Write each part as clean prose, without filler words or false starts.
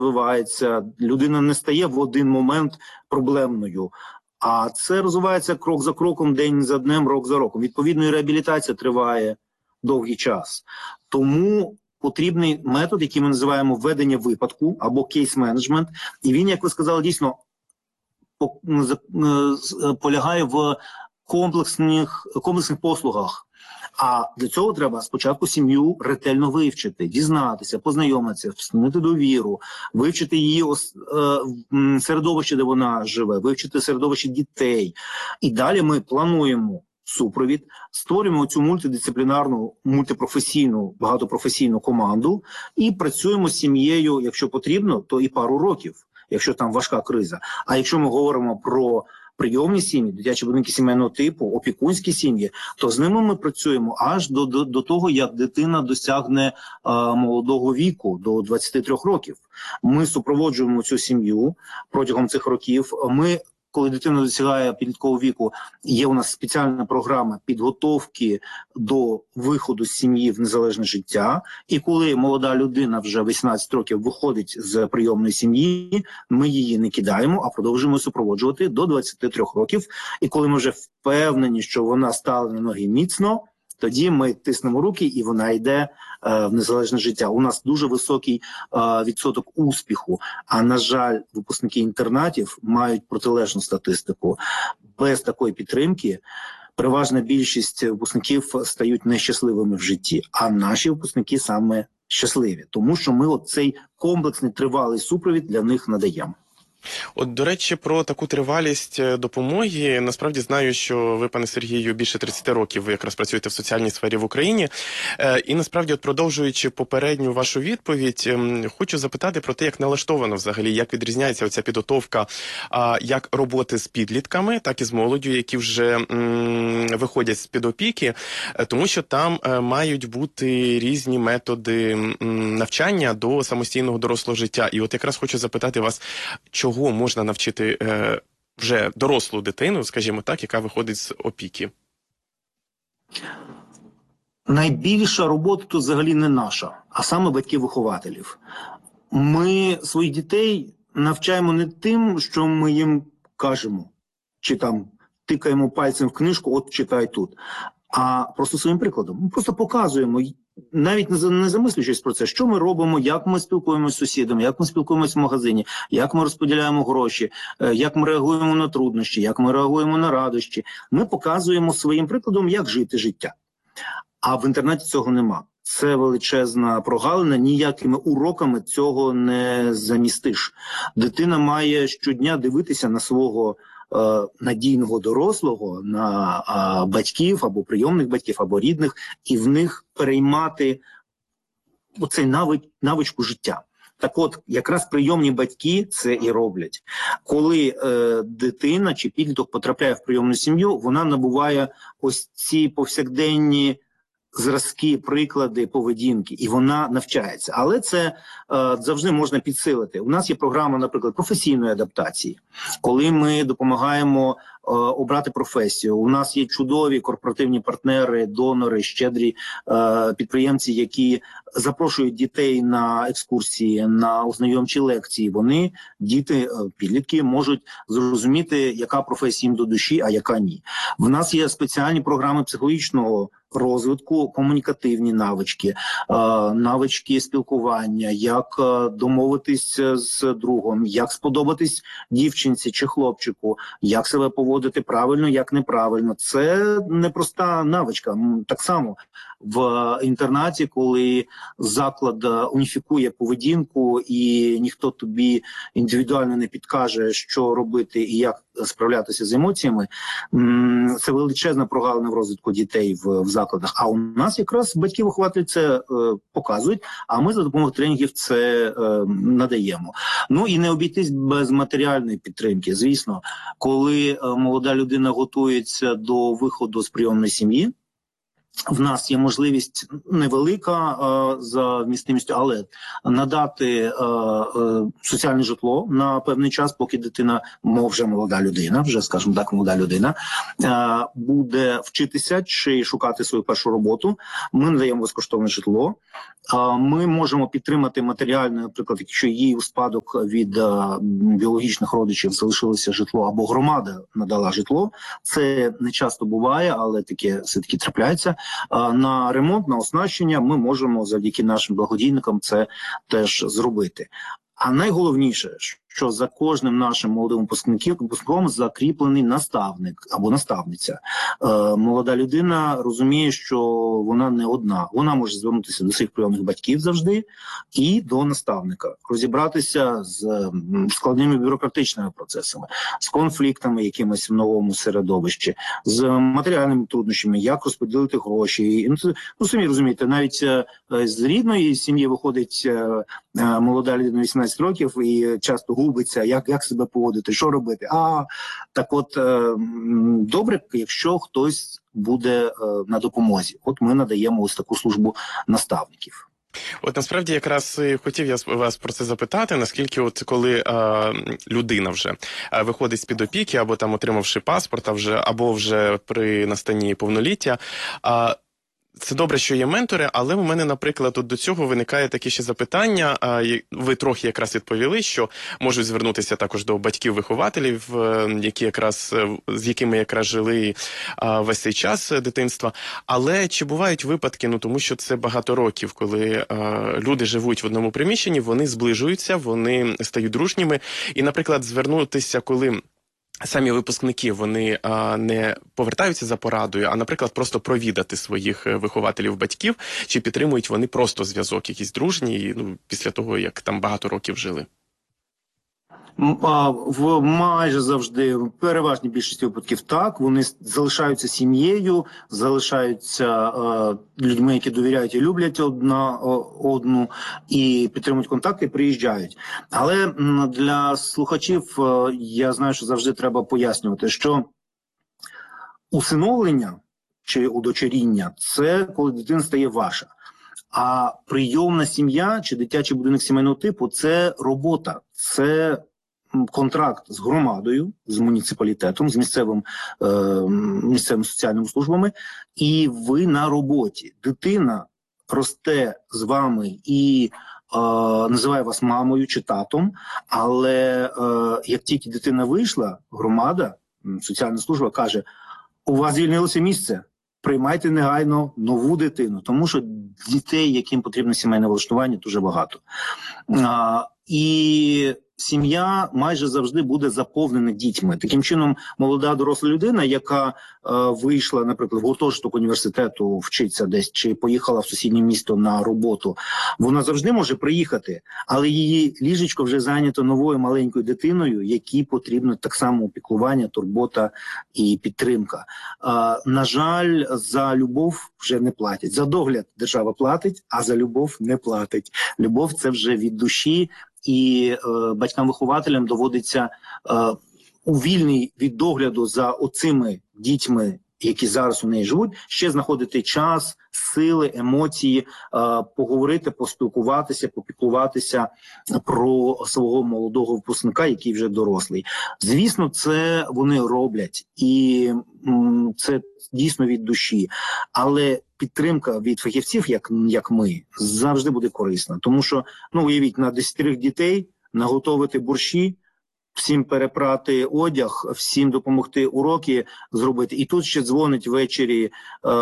розвивається, людина не стає в один момент проблемною. А це розвивається крок за кроком, день за днем, рок за роком. Відповідно, і реабілітація триває довгий час. Тому потрібний метод, який ми називаємо введення випадку або кейс-менеджмент. І він, як ви сказали, дійсно полягає в комплексних послугах. А для цього треба спочатку сім'ю ретельно вивчити, дізнатися, познайомитися, встановити довіру, вивчити її середовище, де вона живе, вивчити середовище дітей. І далі ми плануємо супровід, створюємо цю мультидисциплінарну, мультипрофесійну, багатопрофесійну команду і працюємо з сім'єю, якщо потрібно, то і пару років, якщо там важка криза. А якщо ми говоримо про прийомні сім'ї, дитячі будинки сімейного типу, опікунські сім'ї, то з ними ми працюємо аж до того, як дитина досягне молодого віку, до 23 років. Ми супроводжуємо цю сім'ю протягом цих років. Коли дитина досягає підліткового віку, є у нас спеціальна програма підготовки до виходу з сім'ї в незалежне життя. І коли молода людина вже 18 років виходить з прийомної сім'ї, ми її не кидаємо, а продовжуємо супроводжувати до 23 років. І коли ми вже впевнені, що вона стала на ноги міцно, тоді ми тиснемо руки, і вона йде в незалежне життя. У нас дуже високий відсоток успіху, а, на жаль, випускники інтернатів мають протилежну статистику. Без такої підтримки переважна більшість випускників стають нещасливими в житті, а наші випускники саме щасливі, тому що ми цей комплексний тривалий супровід для них надаємо. От, до речі, про таку тривалість допомоги. Насправді знаю, що ви, пане Сергію, більше 30 років ви якраз працюєте в соціальній сфері в Україні. І насправді, от продовжуючи попередню вашу відповідь, хочу запитати про те, як налаштовано взагалі, як відрізняється оця підготовка як роботи з підлітками, так і з молоддю, які вже виходять з-під опіки, тому що там мають бути різні методи навчання до самостійного дорослого життя. І от якраз хочу запитати вас, чого можна навчити вже дорослу дитину, скажімо так, яка виходить з опіки? Найбільша робота тут взагалі не наша, а саме батьків-вихователів. Ми своїх дітей навчаємо не тим, що ми їм кажемо, чи там тикаємо пальцем в книжку, от читай тут, а просто своїм прикладом. Ми просто показуємо, навіть не замислюючись про це, що ми робимо, як ми спілкуємося з сусідами, як ми спілкуємося в магазині, як ми розподіляємо гроші, як ми реагуємо на труднощі, як ми реагуємо на радощі. Ми показуємо своїм прикладом, як жити життя. А в інтернеті цього нема. Це величезна прогалина, ніякими уроками цього не замістиш. Дитина має щодня дивитися на свого надійного дорослого, на батьків або прийомних батьків, або рідних, і в них переймати оцей навичку життя. Так от, якраз прийомні батьки це і роблять. Коли дитина чи підліток потрапляє в прийомну сім'ю, вона набуває ось ці повсякденні зразки, приклади поведінки, і вона навчається. Але це завжди можна підсилити. У нас є програма, наприклад, професійної адаптації, коли ми допомагаємо обрати професію. У нас є чудові корпоративні партнери, донори, щедрі підприємці, які запрошують дітей на екскурсії, на ознайомчі лекції. Вони, діти, підлітки, можуть зрозуміти, яка професія їм до душі, а яка ні. В нас є спеціальні програми психологічного розвитку, комунікативні навички, навички спілкування, як домовитись з другом, як сподобатись дівчинці чи хлопчику, як себе поводити правильно, як неправильно. Це непроста навичка. Так само в інтернаті, коли заклад уніфікує поведінку і ніхто тобі індивідуально не підкаже, що робити і як справлятися з емоціями, це величезна прогалина в розвитку дітей в закладах. А у нас якраз батьки-вихователі це показують, а ми за допомогою тренінгів це надаємо. Ну і не обійтись без матеріальної підтримки. Звісно, коли молода людина готується до виходу з прийомної сім'ї, в нас є можливість невелика за вмістимістю, але надати соціальне житло на певний час, поки дитина, вже молода людина, вже, скажімо так, молода людина, буде вчитися чи шукати свою першу роботу. Ми надаємо безкоштовне житло. Ми можемо підтримати матеріально, наприклад, якщо їй у спадок від біологічних родичів залишилося житло, або громада надала житло. Це не часто буває, але таке все-таки трапляється. На ремонт, на оснащення ми можемо завдяки нашим благодійникам це теж зробити. А найголовніше, що за кожним нашим молодим випускником закріплений наставник або наставниця. Молода людина розуміє, що вона не одна. Вона може звернутися до своїх прийомних батьків завжди і до наставника. Розібратися з складними бюрократичними процесами, з конфліктами якимось в новому середовищі, з матеріальними труднощами, як розподілити гроші. Ну, самі розумієте, навіть з рідної сім'ї виходить молода людина 18 років і часто губиться, як себе поводити, що робити. Так от, добре, якщо хтось буде на допомозі. От ми надаємо ось таку службу наставників. От насправді якраз хотів я вас про це запитати, наскільки от коли людина вже виходить з-під опіки, або там отримавши паспорт, або вже при настанні повноліття, це добре, що є ментори, але у мене, наприклад, до цього виникає таке ще запитання. Ви трохи якраз відповіли, що можуть звернутися також до батьків-вихователів, з якими якраз жили весь цей час дитинства. Але чи бувають випадки, тому що це багато років, коли люди живуть в одному приміщенні, вони зближуються, вони стають дружніми. І, наприклад, звернутися, коли самі випускники, вони не повертаються за порадою, а, наприклад, просто провідати своїх вихователів-батьків, чи підтримують вони просто зв'язок якийсь дружній, після того, як там багато років жили? Майже завжди, в переважній більшості випадків так, вони залишаються сім'єю, залишаються людьми, які довіряють і люблять одна одну, і підтримують контакти, і приїжджають. Але для слухачів я знаю, що завжди треба пояснювати, що усиновлення чи удочеріння – це коли дитина стає ваша. А прийомна сім'я чи дитячий будинок сімейного типу – це робота, це контракт з громадою, з муніципалітетом, з місцевими соціальними службами, і ви на роботі. Дитина росте з вами і називає вас мамою чи татом, але як тільки дитина вийшла, громада, соціальна служба каже: у вас звільнилося місце, приймайте негайно нову дитину, тому що дітей, яким потрібно сімейне влаштування, дуже багато. І сім'я майже завжди буде заповнена дітьми. Таким чином, молода доросла людина, яка вийшла, наприклад, в гуртожиток університету, вчиться десь, чи поїхала в сусіднє місто на роботу, вона завжди може приїхати, але її ліжечко вже зайнято новою маленькою дитиною, якій потрібно так само опікування, турбота і підтримка. На жаль, за любов вже не платять. За догляд держава платить, а за любов не платить. Любов – це вже від душі, і батькам-вихователям доводиться у вільний від догляду за оцими дітьми, які зараз у неї живуть, ще знаходити час, сили, емоції, поговорити, поспілкуватися, попіклуватися про свого молодого випускника, який вже дорослий. Звісно, це вони роблять, і це дійсно від душі. Але підтримка від фахівців, як ми, завжди буде корисна. Тому що, уявіть, на 10 дітей наготовити борщі, всім перепрати одяг, всім допомогти уроки зробити. І тут ще дзвонить ввечері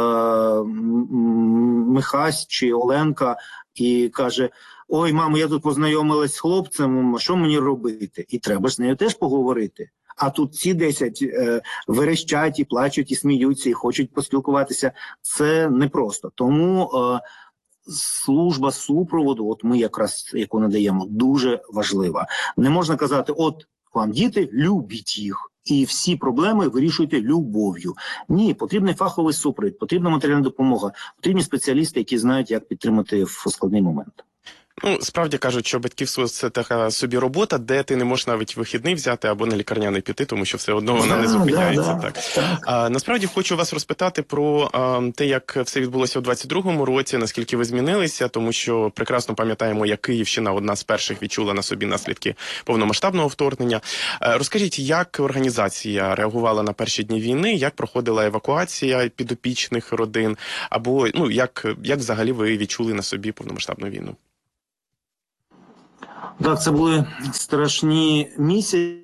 Михась чи Оленка і каже: ой, мамо, я тут познайомилась з хлопцем, що мені робити? І треба ж з нею теж поговорити. А тут ці 10 верещать і плачуть, і сміються, і хочуть поспілкуватися. Це непросто. Тому служба супроводу, от ми якраз, яку надаємо, дуже важлива. Не можна казати: от вам діти, любіть їх, і всі проблеми вирішуйте любов'ю. Ні, потрібний фаховий супровід, потрібна матеріальна допомога, потрібні спеціалісти, які знають, як підтримати в складний момент. Ну, справді кажуть, що батьківство – це така собі робота, де ти не можеш навіть вихідний взяти або на лікарняний піти, тому що все одно вона не зупиняється. Так. Насправді хочу вас розпитати про те, як все відбулося у 22-му році, наскільки ви змінилися, тому що прекрасно пам'ятаємо, як Київщина одна з перших відчула на собі наслідки повномасштабного вторгнення. Розкажіть, як організація реагувала на перші дні війни, як проходила евакуація підопічних родин, або як взагалі ви відчули на собі повномасштабну війну? Так, це були страшні місяці.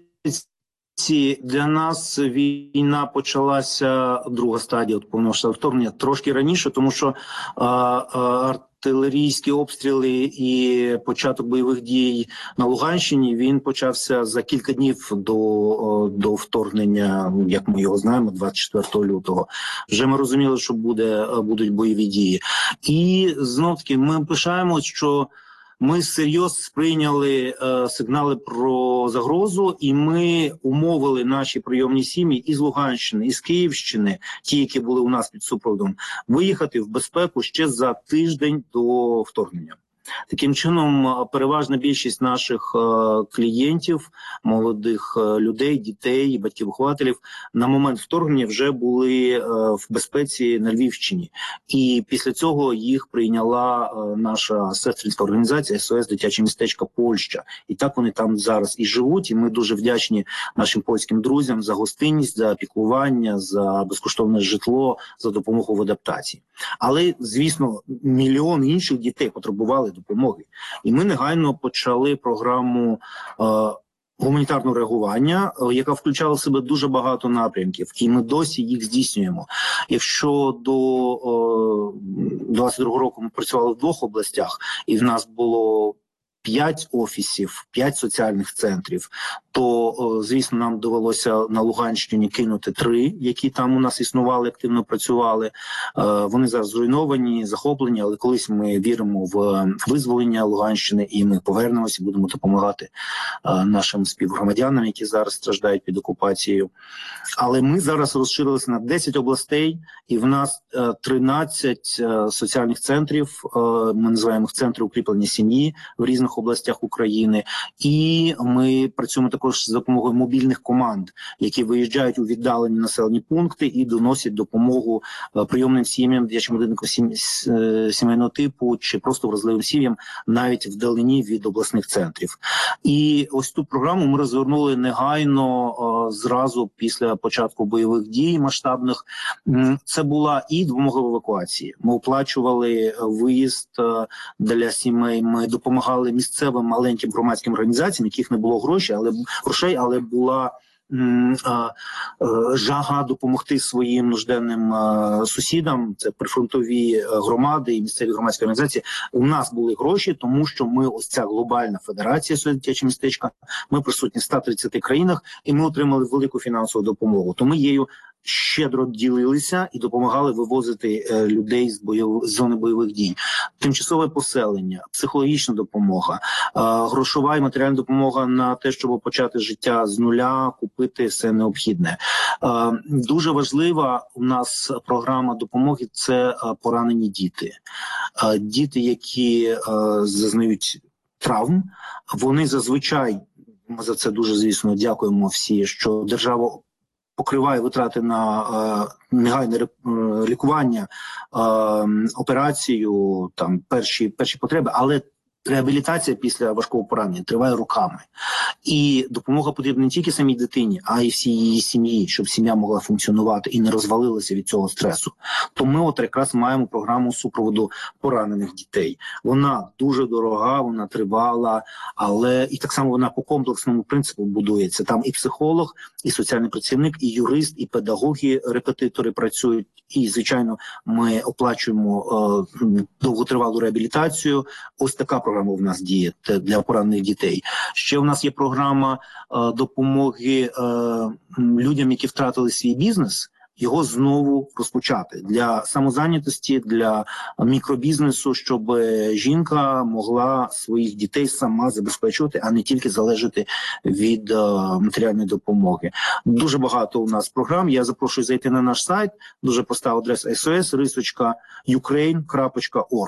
Для нас війна почалася, друга стадія повномасштабного вторгнення, трошки раніше, тому що артилерійські обстріли і початок бойових дій на Луганщині, він почався за кілька днів до вторгнення, як ми його знаємо, 24 лютого. Вже ми розуміли, що будуть бойові дії. І знов-таки ми пишаємось, що ми всерйоз сприйняли сигнали про загрозу, і ми умовили наші прийомні сім'ї із Луганщини, із Київщини, ті, які були у нас під супроводом, виїхати в безпеку ще за тиждень до вторгнення. Таким чином, переважна більшість наших клієнтів, молодих людей, дітей, батьків-вихователів на момент вторгнення вже були в безпеці на Львівщині. І після цього їх прийняла наша сестринська організація СОС «Дитяче містечко Польща». І так вони там зараз і живуть. І ми дуже вдячні нашим польським друзям за гостинність, за піклування, за безкоштовне житло, за допомогу в адаптації. Але, звісно, мільйон інших дітей потребували допомоги. І ми негайно почали програму гуманітарного реагування, яка включала в себе дуже багато напрямків, і ми досі їх здійснюємо. Якщо до 22-го року ми працювали в 2 областях, і в нас було 5 офісів, 5 соціальних центрів, то, звісно, нам довелося на Луганщині кинути 3, які там у нас існували, активно працювали. Вони зараз зруйновані, захоплені, але колись ми віримо в визволення Луганщини, і ми повернемося і будемо допомагати нашим співгромадянам, які зараз страждають під окупацією. Але ми зараз розширилися на 10 областей, і в нас 13 соціальних центрів, ми називаємо їх центри укріплення сім'ї в різних областях України, і ми працюємо також з допомогою мобільних команд, які виїжджають у віддалені населені пункти і доносять допомогу прийомним сім'ям, дитячим будинкам сімейного типу чи просто вразливим сім'ям навіть вдалині від обласних центрів. І ось ту програму ми розгорнули негайно зразу після початку бойових дій масштабних. Це була і допомога в евакуації. Ми оплачували виїзд для сімей, ми допомагали місцевим маленьким громадським організаціям, яких не було грошей, але була жага допомогти своїм нужденним сусідам. Це прифронтові громади і місцеві громадські організації. У нас були гроші, тому що ми, ось ця глобальна федерація «СОС Дитяче містечко», ми присутні в 130 країнах, і ми отримали велику фінансову допомогу. То ми її щедро ділилися і допомагали вивозити людей з зони бойових дій. Тимчасове поселення, психологічна допомога, грошова і матеріальна допомога на те, щоб почати життя з нуля, купити все необхідне. Дуже важлива у нас програма допомоги – це поранені діти. Діти, які зазнають травм, вони зазвичай, ми за це дуже, звісно, дякуємо всі, що держава покриває витрати на негайне лікування, операцію, там перші потреби, але реабілітація після важкого поранення триває роками. І допомога потрібна не тільки самій дитині, а й всій її сім'ї, щоб сім'я могла функціонувати і не розвалилася від цього стресу. То ми от якраз маємо програму супроводу поранених дітей. Вона дуже дорога, вона тривала, але і так само вона по комплексному принципу будується. Там і психолог, і соціальний працівник, і юрист, і педагоги, репетитори працюють. І, звичайно, ми оплачуємо довготривалу реабілітацію. Ось така програма в нас діє для поранених дітей. Ще в нас є програма допомоги людям, які втратили свій бізнес, його знову розпочати. Для самозайнятості, для мікробізнесу, щоб жінка могла своїх дітей сама забезпечувати, а не тільки залежати від матеріальної допомоги. Дуже багато у нас програм. Я запрошую зайти на наш сайт, дуже проста адреса sos.ukraine.org.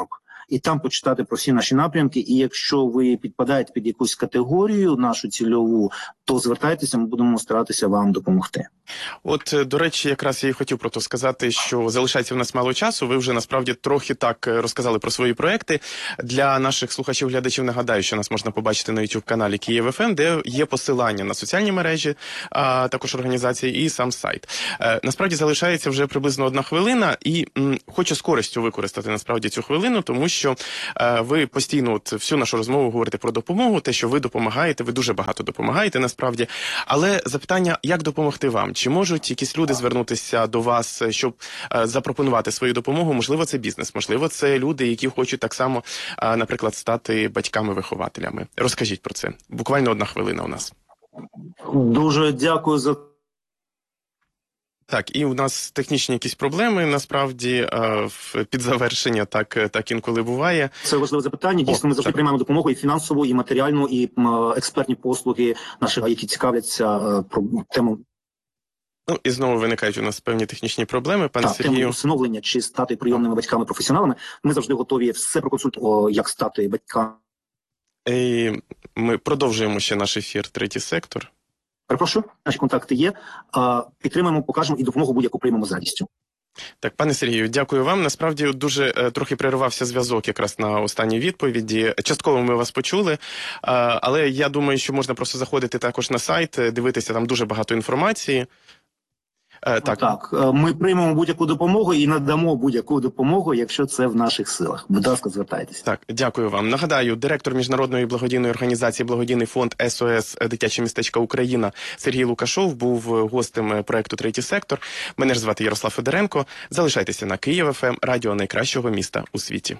і там почитати про всі наші напрямки. І якщо ви підпадаєте під якусь категорію нашу цільову, то звертайтеся, ми будемо старатися вам допомогти. От, до речі, якраз я і хотів про то сказати, що залишається в нас мало часу. Ви вже насправді трохи так розказали про свої проекти. Для наших слухачів-глядачів нагадаю, що нас можна побачити на YouTube-каналі Київ ФМ, де є посилання на соціальні мережі, а також організації і сам сайт. Насправді залишається вже приблизно 1 хвилина, і хочу з користю використати насправді цю хвилину, тому що ви постійно всю нашу розмову говорите про допомогу, те, що ви допомагаєте, ви дуже багато допомагаєте насправді. Але запитання, як допомогти вам? Чи можуть якісь люди звернутися до вас, щоб запропонувати свою допомогу? Можливо, це бізнес, можливо, це люди, які хочуть так само, наприклад, стати батьками-вихователями. Розкажіть про це. Буквально 1 хвилина у нас. Дуже дякую за... Так, і у нас технічні якісь проблеми, насправді, під завершення так інколи буває. Це важливе запитання. Дійсно, ми завжди приймаємо допомогу і фінансову, і матеріальну, і експертні послуги наших, які цікавляться про тему. Ну, і знову виникають у нас певні технічні проблеми, пане Сергію. Тему усиновлення чи стати прийомними батьками-професіоналами. Ми завжди готові все проконсультувати, як стати батьками. І ми продовжуємо ще наш ефір «Третій сектор». Перепрошую, наші контакти є. Підтримаємо, покажемо і допомогу будь-яку приймемо з радістю. Так, пане Сергію, дякую вам. Насправді дуже трохи перервався зв'язок якраз на останній відповіді. Частково ми вас почули, але я думаю, що можна просто заходити також на сайт, дивитися, там дуже багато інформації. Так, ми приймемо будь-яку допомогу і надамо будь-яку допомогу, якщо це в наших силах. Будь ласка, звертайтеся. Так, дякую вам. Нагадаю, директор міжнародної благодійної організації «Благодійний фонд СОС Дитяче містечко Україна» Сергій Лукашов був гостем проекту «Третій сектор». Мене ж звати Ярослав Федоренко. Залишайтеся на Київ ФМ, радіо найкращого міста у світі.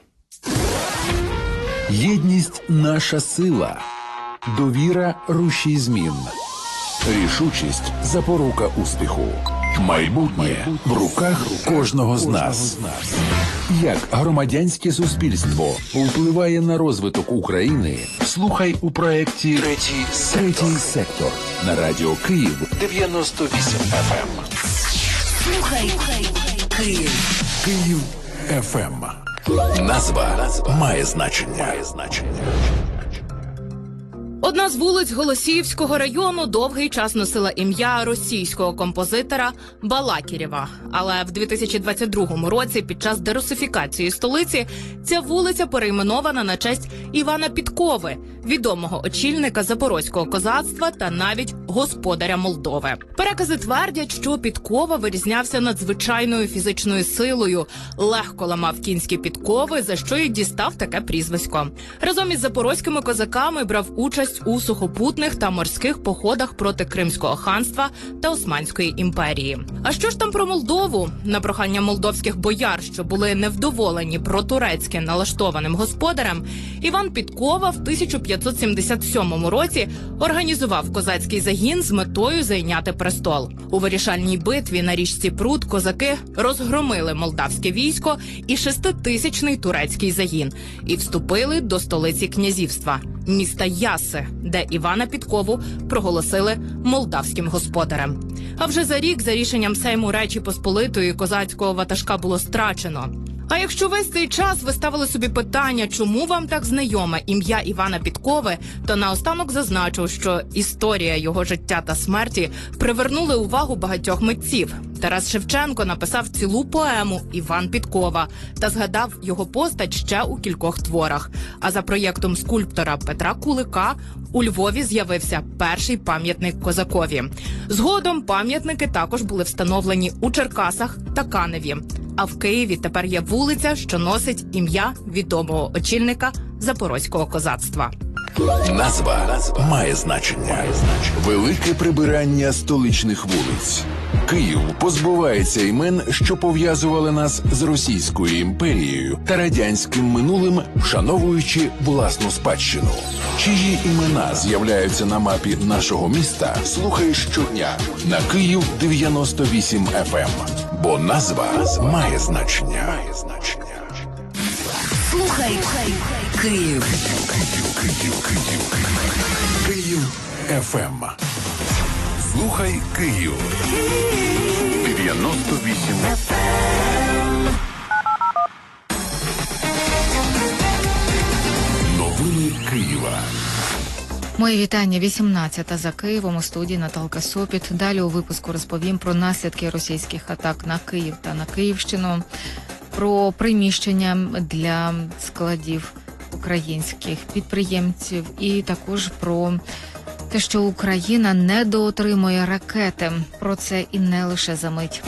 Єдність – наша сила. Довіра – рушій змін. Рішучість – запорука успіху. Майбутнє в руках кожного з нас. Як громадянське суспільство впливає на розвиток України? Слухай у проєкті «Третій сектор» на радіо Київ 98 FM. Слухай Київ. Київ ФМ. Назва має значення. Одна з вулиць Голосіївського району довгий час носила ім'я російського композитора Балакірєва. Але в 2022 році під час дерусифікації столиці ця вулиця перейменована на честь Івана Підкови, відомого очільника запорозького козацтва та навіть господаря Молдови. Перекази твердять, що Підкова вирізнявся надзвичайною фізичною силою, легко ламав кінські підкови, за що й дістав таке прізвисько. Разом із запорозькими козаками брав участь у сухопутних та морських походах проти Кримського ханства та Османської імперії. А що ж там про Молдову? На прохання молдовських бояр, що були невдоволені протурецьки налаштованим господарем, Іван Підкова в 1577 році організував козацький загін з метою зайняти престол. У вирішальній битві на річці Прут козаки розгромили молдавське військо і 6-тисячний турецький загін і вступили до столиці князівства – міста Яси, де Івана Підкову проголосили молдавським господарем. А вже за рік, за рішенням Сейму Речі Посполитої, козацького ватажка було страчено. А якщо весь цей час ви ставили собі питання, чому вам так знайоме ім'я Івана Підкови, то наостанок зазначу, що історія його життя та смерті привернули увагу багатьох митців. Тарас Шевченко написав цілу поему «Іван Підкова» та згадав його постать ще у кількох творах. А за проєктом скульптора Петра Кулика у Львові з'явився перший пам'ятник козакові. Згодом пам'ятники також були встановлені у Черкасах та Каневі. А в Києві тепер є вулиця, що носить ім'я відомого очільника запорозького козацтва. Назва має значення. Велике прибирання столичних вулиць. Київ позбувається імен, що пов'язували нас з Російською імперією та радянським минулим, вшановуючи власну спадщину. Чиї імена з'являються на мапі нашого міста, слухай щодня на Київ 98 FM. Бо назва має значення. Слухай Київ. Київ ФМ. Слухай Київ. 98 FM. Києва. Моє вітання. 18-та за Києвом, у студії Наталка Сопіт. Далі у випуску розповім про наслідки російських атак на Київ та на Київщину, про приміщення для складів українських підприємців і також про те, що Україна недоотримує ракети. Про це і не лише за мить.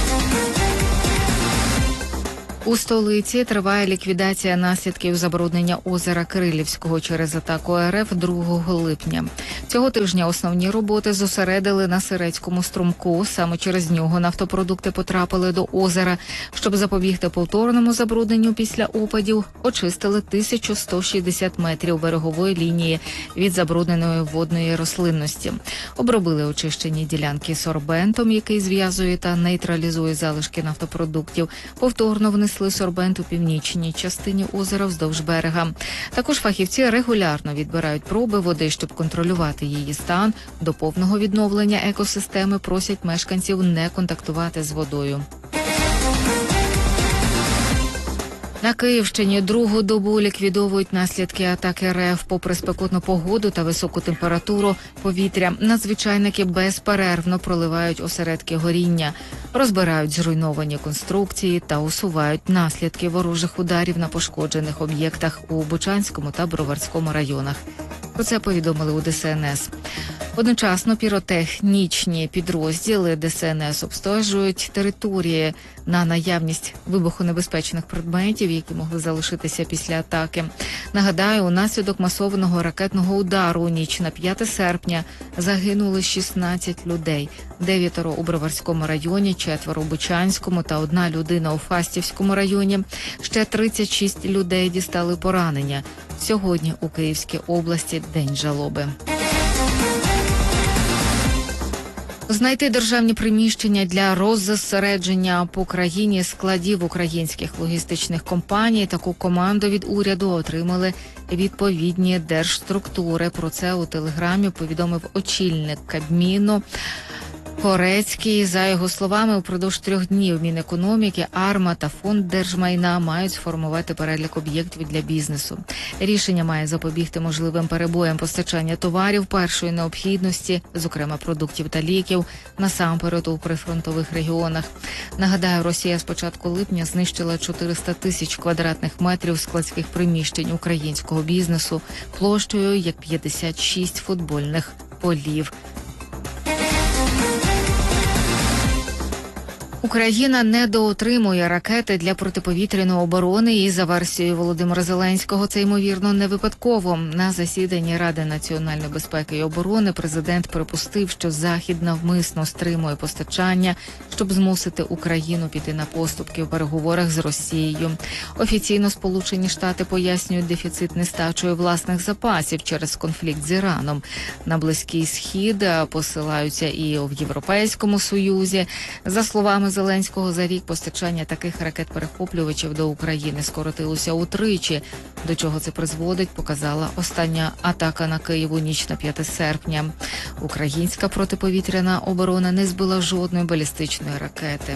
У столиці триває ліквідація наслідків забруднення озера Кирилівського через атаку РФ 2 липня. Цього тижня основні роботи зосередили на Сирецькому струмку. Саме через нього нафтопродукти потрапили до озера. Щоб запобігти повторному забрудненню після опадів, очистили 1160 метрів берегової лінії від забрудненої водної рослинності. Обробили очищені ділянки сорбентом, який зв'язує та нейтралізує залишки нафтопродуктів. Повторно внесли сорбент у північній частині озера вздовж берега. Також фахівці регулярно відбирають проби води, щоб контролювати її стан. До повного відновлення екосистеми просять мешканців не контактувати з водою. На Київщині другу добу ліквідовують наслідки атаки РФ. Попри спекотну погоду та високу температуру повітря, надзвичайники безперервно проливають осередки горіння, розбирають зруйновані конструкції та усувають наслідки ворожих ударів на пошкоджених об'єктах у Бучанському та Броварському районах. Про це повідомили у ДСНС. Одночасно піротехнічні підрозділи ДСНС обстежують території на наявність вибухонебезпечних предметів, які могли залишитися після атаки. Нагадаю, унаслідок масованого ракетного удару у ніч на 5 серпня загинули 16 людей. 9 у Броварському районі, 4 у Бучанському та 1 людина у Фастівському районі. Ще 36 людей дістали поранення. Сьогодні у Київській області День жалоби. Знайти державні приміщення для роззосередження по країні складів українських логістичних компаній. Таку команду від уряду отримали відповідні держструктури. Про це у Телеграмі повідомив очільник Кабміну Корецький. За його словами, упродовж 3 днів Мінекономіки, АРМА та Фонд держмайна мають сформувати перелік об'єктів для бізнесу. Рішення має запобігти можливим перебоям постачання товарів першої необхідності, зокрема продуктів та ліків, насамперед у прифронтових регіонах. Нагадаю, Росія з початку липня знищила 400 тисяч квадратних метрів складських приміщень українського бізнесу площею як 56 футбольних полів. Україна недоотримує ракети для протиповітряної оборони і, за версією Володимира Зеленського, це, ймовірно, не випадково. На засіданні Ради національної безпеки і оборони президент припустив, що Захід навмисно стримує постачання, щоб змусити Україну піти на поступки в переговорах з Росією. Офіційно Сполучені Штати пояснюють дефіцит нестачою власних запасів через конфлікт з Іраном. На Близький Схід посилаються і в Європейському Союзі. За словами Зеленського, за рік постачання таких ракет-перехоплювачів до України скоротилося утричі. До чого це призводить, показала остання атака на Київ у ніч на 5 серпня. Українська протиповітряна оборона не збила жодної балістичної ракети.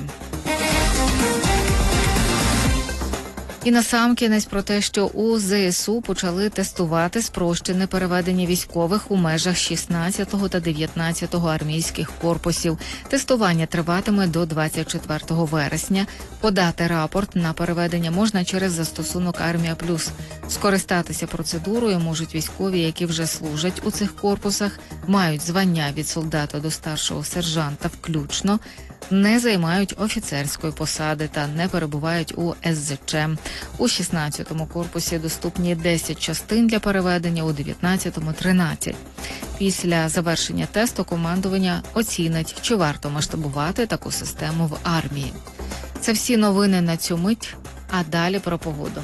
І насамкінець про те, що у ЗСУ почали тестувати спрощене переведення військових у межах 16-го та 19-го армійських корпусів. Тестування триватиме до 24 вересня. Подати рапорт на переведення можна через застосунок «Армія Плюс». Скористатися процедурою можуть військові, які вже служать у цих корпусах, мають звання від солдата до старшого сержанта включно, не займають офіцерської посади та не перебувають у СЗЧ. У 16-му корпусі доступні 10 частин для переведення, у 19-му – 13. Після завершення тесту командування оцінить, чи варто масштабувати таку систему в армії. Це всі новини на цю мить, а далі про погоду.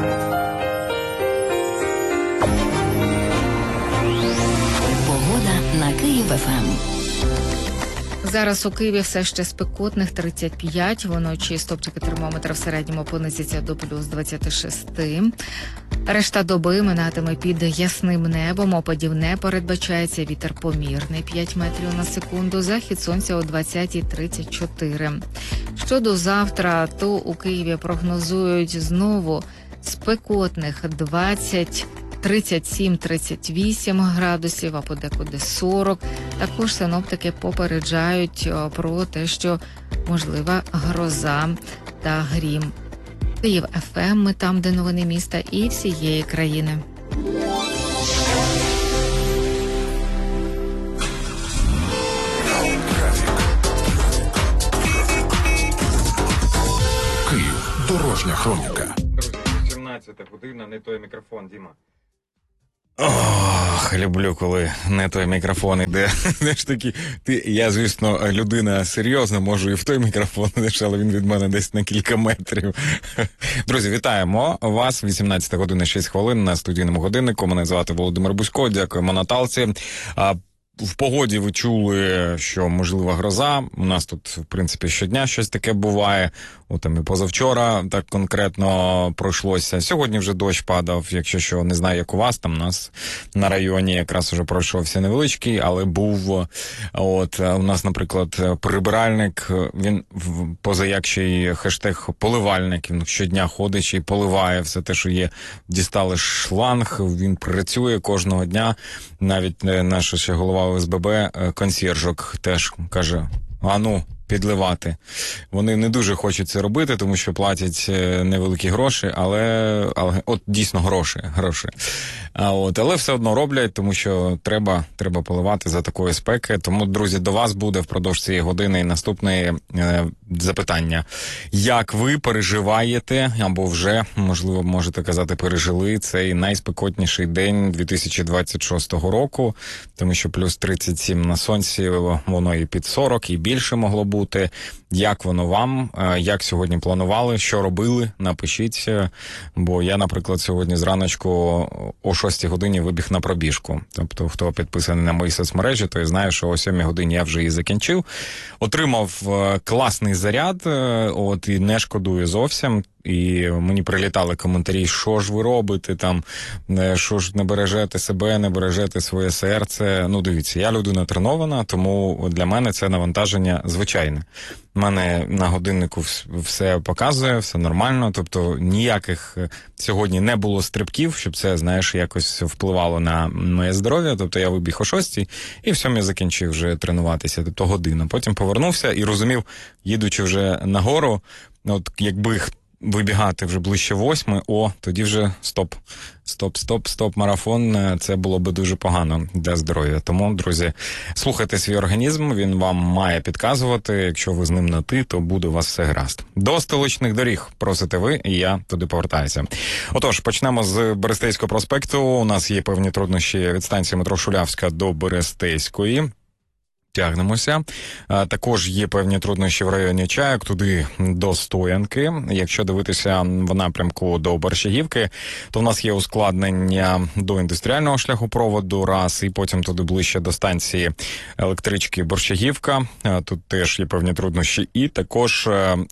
Погода на Київ-ФМ. Зараз у Києві все ще спекотних 35, вночі стопчики термометра в середньому понизяться до плюс 26. Решта доби минатиме під ясним небом, опадів не передбачається, вітер помірний 5 метрів на секунду, захід сонця о 20:34. Щодо завтра, то у Києві прогнозують знову спекотних 23 37-38 градусів, а подекуди 40. Також синоптики попереджають про те, що можлива гроза та грім. Київ ФМ, ми там, де новини міста і всієї країни. Київ. Дорожня хроніка. Друзі, 18 година, не той мікрофон, Діма. Ох, люблю, коли не той мікрофон іде. Я, звісно, людина серйозна, можу і в той мікрофон, але він від мене десь на кілька метрів. Друзі, вітаємо вас. 18 година 6 хвилин на студійному годиннику. Мене звати Володимир Бузько. Дякуємо Наталці. В погоді ви чули, що можлива гроза. У нас тут, в принципі, щодня щось таке буває. Там і позавчора так конкретно пройшлося. Сьогодні вже дощ падав, якщо що, не знаю, як у вас. Там у нас на районі якраз уже пройшовся невеличкий, але був. У нас, наприклад, прибиральник, він позаяк ще й хештег поливальник, він щодня ходить і поливає все те, що є. Дістали шланг, він працює кожного дня. Навіть наша ще голова ОСББ, консьержок, теж каже, підливати. Вони не дуже хочуть це робити, тому що платять невеликі гроші, але от дійсно гроші. Але все одно роблять, тому що треба поливати за такої спеки. Тому, друзі, до вас буде впродовж цієї години і наступне запитання. Як ви переживаєте, або вже, можливо, можете казати, пережили цей найспекотніший день 2026 року, тому що плюс 37 на сонці, воно і під 40, і більше могло бути. Як воно вам? Як сьогодні планували? Що робили? Напишіть. Бо я, наприклад, сьогодні зраночку о 6 годині вибіг на пробіжку. Тобто, хто підписаний на мої соцмережі, той знає, що о 7 годині я вже її закінчив. Отримав класний заряд, і не шкодую зовсім. І мені прилітали коментарі, що ж ви робите там, що ж не бережете себе, не бережете своє серце. Дивіться, я людина тренована, тому для мене це навантаження звичайне. У мене на годиннику все показує, все нормально, тобто ніяких сьогодні не було стрибків, щоб це, якось впливало на моє здоров'я. Тобто я вибіг о 6 і в 7 закінчив вже тренуватися, тобто годину. Потім повернувся і розумів, їдучи вже нагору, якби вибігати вже ближче 8, тоді вже стоп, марафон, це було би дуже погано для здоров'я. Тому, друзі, слухайте свій організм, він вам має підказувати, якщо ви з ним на «ти», то буде у вас все гаразд. До столичних доріг просите ви, і я туди повертаюся. Отож, почнемо з Берестейського проспекту. У нас є певні труднощі від станції метро Шулявська до Берестейської. Тягнемося. Також є певні труднощі в районі Чайок, туди до Стоянки. Якщо дивитися в напрямку до Борщагівки, то в нас є ускладнення до індустріального шляхопроводу, раз, і потім туди ближче до станції електрички Борщагівка. Тут теж є певні труднощі. І також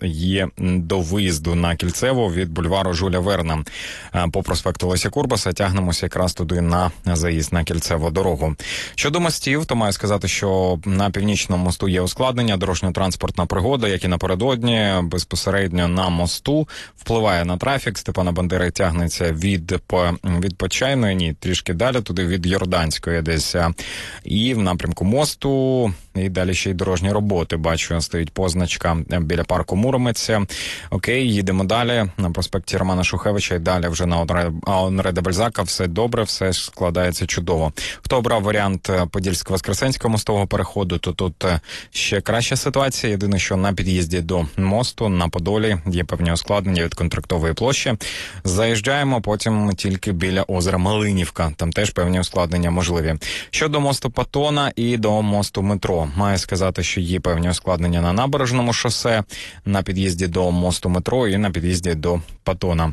є до виїзду на Кільцево від бульвару Жюля Верна по проспекту Леся Курбаса. Тягнемося якраз туди на заїзд на Кільцево дорогу. Щодо мостів, то маю сказати, що на Північному мосту є ускладнення, дорожньо-транспортна пригода, як і напередодні, безпосередньо на мосту, впливає на трафік. Степана Бандери тягнеться від Почайної, трішки далі, туди від Йорданської десь, і в напрямку мосту, і далі ще й дорожні роботи. Бачу, стоїть позначка біля парку Муромець. Окей, їдемо далі, на проспекті Романа Шухевича, і далі вже на Онре де Бальзака. Все добре, все складається чудово. Хто обрав варіант Подільсько-Воскресенського мостового переходу, то тут ще краща ситуація. Єдине, що на під'їзді до мосту на Подолі є певні ускладнення від Контрактової площі. Заїжджаємо потім тільки біля озера Малинівка. Там теж певні ускладнення можливі. Щодо мосту Патона і до мосту метро. Маю сказати, що є певні ускладнення на Набережному шосе, на під'їзді до мосту метро і на під'їзді до Патона.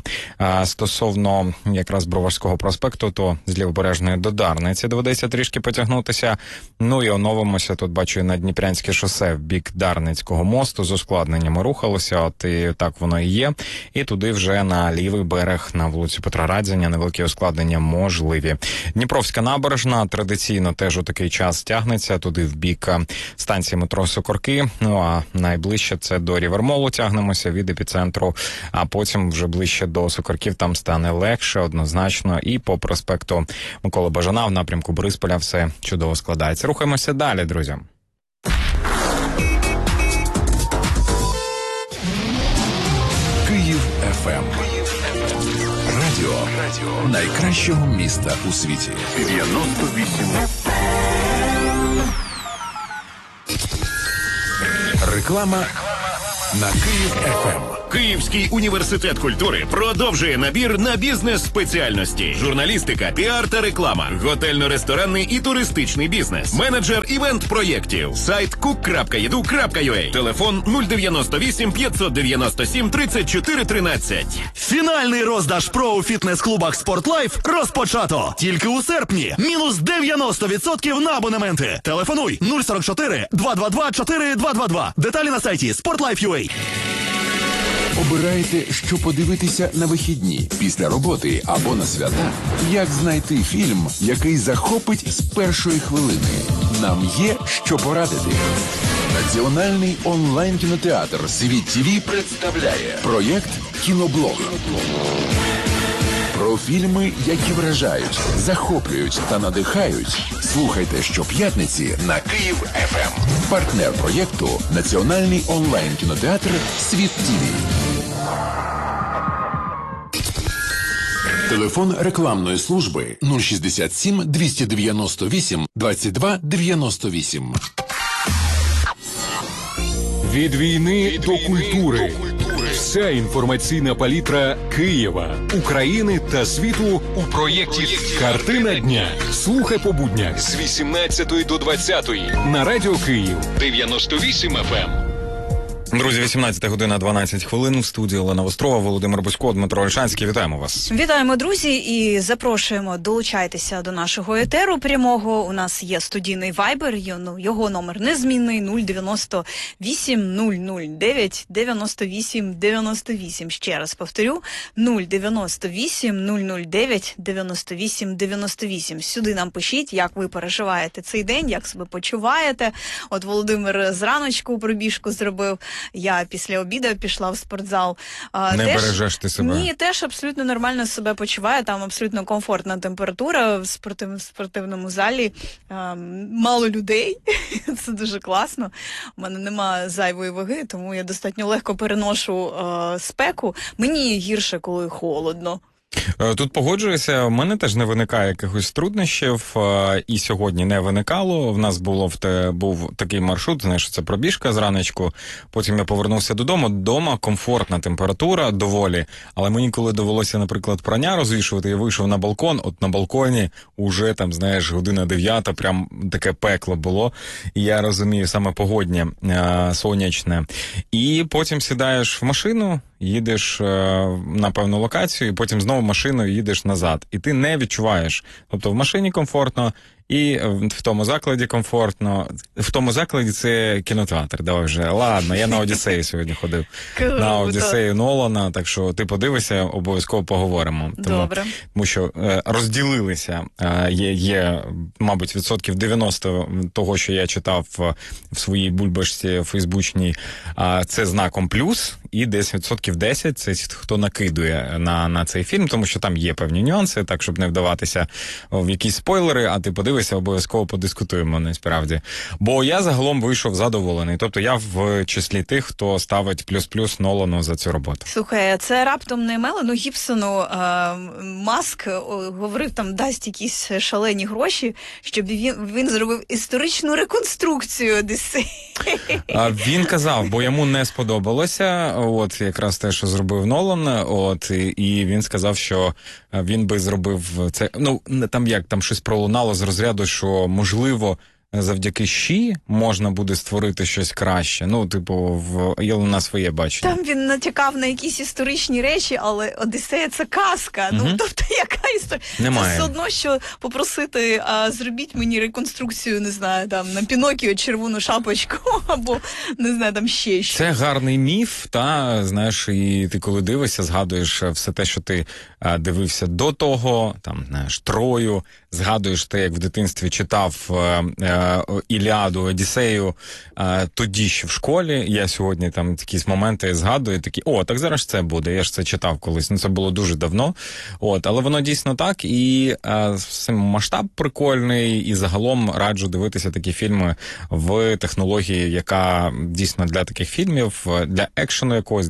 Стосовно якраз Броварського проспекту, то з Лівобережної до Дарниці доведеться трішки потягнутися. І оновимося. Тут бачу і на Дніпрянське шосе в бік Дарницького мосту з ускладненнями рухалося, і так воно і є. І туди вже на лівий берег, на вулицю Петра Радзяня, невеликі ускладнення можливі. Дніпровська набережна традиційно теж у такий час тягнеться туди в бік станції метро Сокорки. Ну а найближче це до Рівермолу тягнемося від епіцентру, а потім вже ближче до Сокорків там стане легше, однозначно. І по проспекту Миколи Бажана в напрямку Борисполя все чудово складається. Рухаємося далі, друзі. Київ ФМ. Радіо найкращого міста у світі. 98. Реклама на Київ ФМ. Київський університет культури продовжує набір на бізнес-спеціальності: журналістика, піар та реклама, готельно-ресторанний і туристичний бізнес, менеджер івент-проєктів, сайт cook.edu.ua, телефон 098 597 34 13. Фінальний роздаж ПРО у фітнес-клубах «Спортлайф» розпочато. Тільки у серпні. Мінус 90% на абонементи. Телефонуй 044 222 4222. Деталі на сайті sportlife.ua. Обирайте, що подивитися на вихідні, після роботи або на свята. Як знайти фільм, який захопить з першої хвилини? Нам є що порадити. Національний онлайн-кінотеатр «Світ ТВ» представляє проєкт «Кіноблог». Про фільми, які вражають, захоплюють та надихають. Слухайте щоп'ятниці на Київ ФМ. Партнер проєкту – Національний онлайн-кінотеатр «Світ ТВ». Телефон рекламної служби 067 298 22 98. Від війни до культури. Вся інформаційна палітра Києва, України та світу у проєкті «Картина дня». Слухай по буднях з 18 до 20 на Радіо Київ 98 FM. Друзі, 18 година 12 хвилин. В студії Олена Вострова, Володимир Бусько, Дмитро Ольшанський. Вітаємо вас. Вітаємо, друзі, і запрошуємо, долучайтеся до нашого етеру прямого. У нас є студійний вайбер, його номер незмінний 098 009 98 98. Ще раз повторю, 098 009 98 98. Сюди нам пишіть, як ви переживаєте цей день, як себе почуваєте. От Володимир зраночку пробіжку зробив. Я після обіду пішла в спортзал. Не бережеш ти себе? Ні, теж абсолютно нормально себе почуваю. Там абсолютно комфортна температура в спортивному залі. Мало людей. Це дуже класно. У мене нема зайвої ваги, тому я достатньо легко переношу спеку. Мені гірше, коли холодно. Тут погоджуюся, в мене теж не виникає якихось труднощів, і сьогодні не виникало. В нас був такий маршрут, знаєш, це пробіжка зранечку, потім я повернувся додому. Дома комфортна температура доволі, але мені коли довелося, наприклад, прання розвішувати, я вийшов на балкон, от на балконі уже там, знаєш, година 9, прям таке пекло було, і я розумію, саме погоднє, сонячне. І потім сідаєш в машину, їдеш на певну локацію, і потім знову машиною їдеш назад. І ти не відчуваєш. Тобто в машині комфортно, і в тому закладі комфортно. В тому закладі це кінотеатр. Давай вже. Ладно, я на Одіссею сьогодні ходив. На Одіссею Нолана, так що ти подивися, обов'язково поговоримо. Добре. Тому що розділилися. Є, мабуть, 90% того, що я читав в своїй бульбашці фейсбучній, це знаком плюс, і десь 10% це хто накидує на цей фільм, тому що там є певні нюанси, так, щоб не вдаватися в якісь спойлери, а ти подивися, обов'язково подискутуємо, насправді. Бо я загалом вийшов задоволений. Тобто я в числі тих, хто ставить плюс-плюс Нолану за цю роботу. Слухай, це раптом не Мелену Гібсону Маск говорив, там дасть якісь шалені гроші, щоб він зробив історичну реконструкцію Одіссеї. Він казав, бо йому не сподобалося, от якраз те, що зробив Нолан, от, і він сказав, що він би зробив це, ну, там щось пролунало з розряду, що, можливо, завдяки «Щі» можна буде створити щось краще. Ну, типу, є у нас своє бачення. Там він натякав на якісь історичні речі, але Одіссея — це казка. Ну, тобто, яка історія? Немає. Це все одно, що попросити, зробіть мені реконструкцію, не знаю, там, на Пінокіо червону шапочку, або, не знаю, там ще щось. Це гарний міф, та, знаєш, і ти коли дивишся, згадуєш все те, що ти дивився до того, там, знаєш, Трою, згадуєш те, як в дитинстві читав Іліаду, Одіссею, тоді ще в школі. Я сьогодні там якісь моменти згадую, такі, так зараз ж це буде, я ж це читав колись. Це було дуже давно. Але воно дійсно так, і сам масштаб прикольний, і загалом раджу дивитися такі фільми в технології, яка дійсно для таких фільмів, для екшену якогось,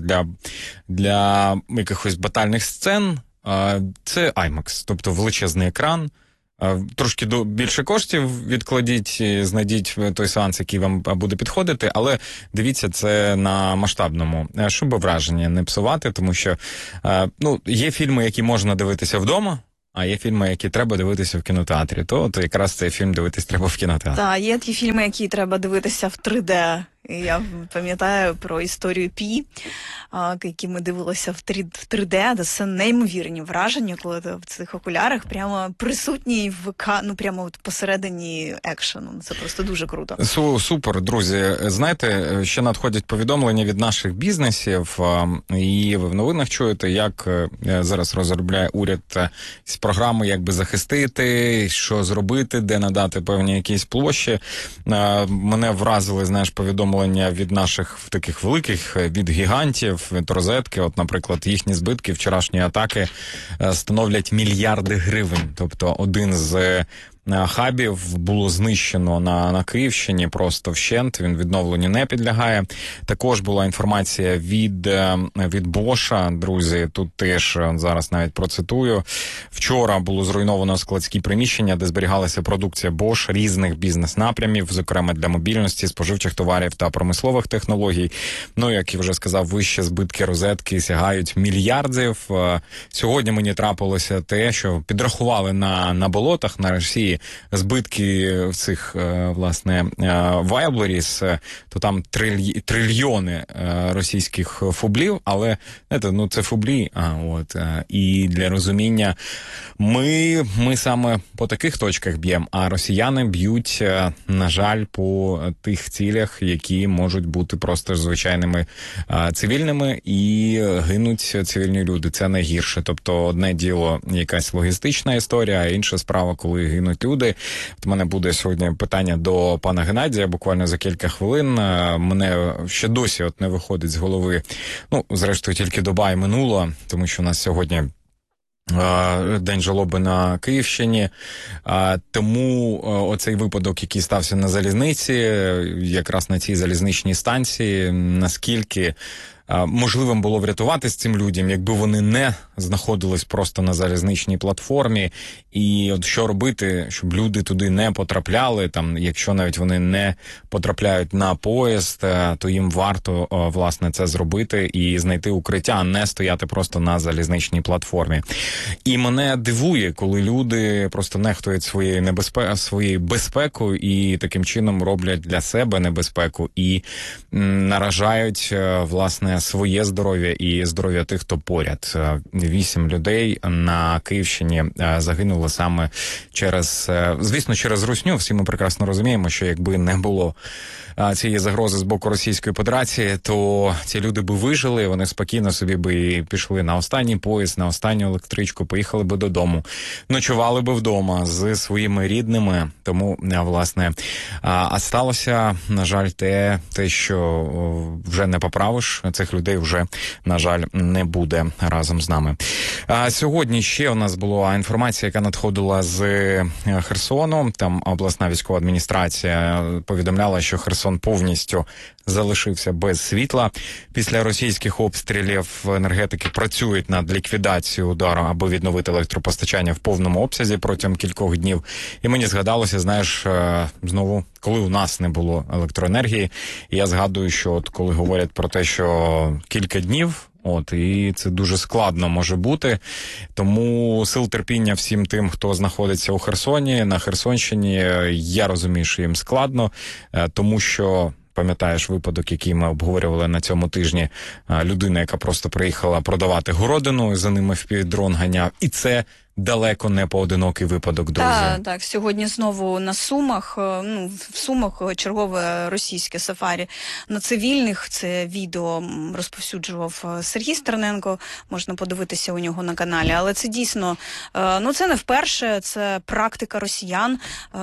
для якихось батальних сцен, це IMAX, тобто величезний екран. Трошки більше коштів відкладіть, знайдіть той сеанс, який вам буде підходити, але дивіться це на масштабному, щоб враження не псувати, тому що є фільми, які можна дивитися вдома, а є фільми, які треба дивитися в кінотеатрі. То якраз цей фільм дивитись треба в кінотеатрі. Так, є ті фільми, які треба дивитися в 3D. І я пам'ятаю про історію Пі, які ми дивилися в 3D, де це неймовірні враження, коли ти в цих окулярах прямо присутній прямо посередині екшену. Це просто дуже круто. Супер, друзі. Знаєте, ще надходять повідомлення від наших бізнесів, і ви в новинах чуєте, як зараз розробляє уряд з програми, як би захистити, що зробити, де надати певні якісь площі. Мене вразили, повідомлення від наших таких великих, від гігантів, від розетки. От, наприклад, їхні збитки вчорашньої атаки становлять мільярди гривень. Тобто один з хабів було знищено на Київщині просто вщент, він відновленню не підлягає. Також була інформація від Боша, друзі, тут теж зараз навіть процитую. Вчора було зруйновано складські приміщення, де зберігалася продукція Bosch різних бізнес-напрямів, зокрема для мобільності, споживчих товарів та промислових технологій. Як я вже сказав, вище збитки розетки сягають мільярдів. Сьогодні мені трапилося те, що підрахували на болотах на Росії збитки цих, власне, Вайблеріс, то там трильйони російських фублів, але, це фублі, і для розуміння, ми саме по таких точках б'ємо, а росіяни б'ють, на жаль, по тих цілях, які можуть бути просто звичайними цивільними, і гинуть цивільні люди. Це найгірше. Тобто, одне діло якась логістична історія, а інша справа, коли гинуть люди. От у мене буде сьогодні питання до пана Геннадія, буквально за кілька хвилин. Мене ще досі не виходить з голови, зрештою, тільки доба й минула, тому що у нас сьогодні День жалоби на Київщині, тому оцей випадок, який стався на залізниці, якраз на цій залізничній станції, наскільки можливим було врятуватись цим людям, якби вони не знаходились просто на залізничній платформі, і от що робити, щоб люди туди не потрапляли, якщо навіть вони не потрапляють на поїзд, то їм варто, власне, це зробити і знайти укриття, а не стояти просто на залізничній платформі. І мене дивує, коли люди просто нехтують своєю безпекою і таким чином роблять для себе небезпеку і наражають, власне, своє здоров'я і здоров'я тих, хто поряд. 8 людей на Київщині загинули саме через русню. Всі ми прекрасно розуміємо, що якби не було цієї загрози з боку Російської Федерації, то ці люди би вижили, вони спокійно собі би пішли на останній поїзд, на останню електричку, поїхали би додому, ночували би вдома з своїми рідними. Тому, власне, а сталося, на жаль, те, що вже не поправиш, цих людей вже, на жаль, не буде разом з нами. Сьогодні ще у нас була інформація, яка надходила з Херсону. Там обласна військова адміністрація повідомляла, що Херсон повністю залишився без світла. Після російських обстрілів енергетики працюють над ліквідацією удару, аби відновити електропостачання в повному обсязі протягом кількох днів. І мені згадалося, знову, коли у нас не було електроенергії, і я згадую, що коли говорять про те, що кілька днів, і це дуже складно може бути. Тому сил терпіння всім тим, хто знаходиться у Херсоні, на Херсонщині. Я розумію, що їм складно, тому що, пам'ятаєш випадок, який ми обговорювали на цьому тижні, людина, яка просто приїхала продавати городину, за ними дрон ганяв, і це далеко не поодинокий випадок, друзі. Так, сьогодні знову на Сумах, в Сумах чергове російське сафарі на цивільних. Це відео розповсюджував Сергій Стерненко, можна подивитися у нього на каналі. Але це дійсно, це не вперше, це практика росіян,